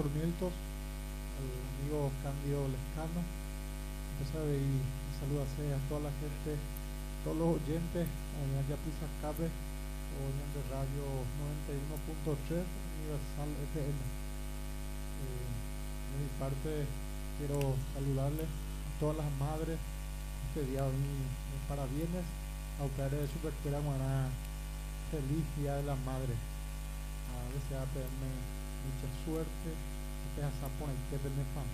Miltos, al amigo Cándido Lescano. Empezar y saludase a toda la gente, todos los oyentes, ya Pisa Escape, oyentes de Radio 91.3 Universal FM. De mi parte, quiero saludarles a todas las madres este día, mis parabienes, a ustedes de Superescuela Guaná, feliz Día de las Madres. A desearme mucha suerte, que te has a poner que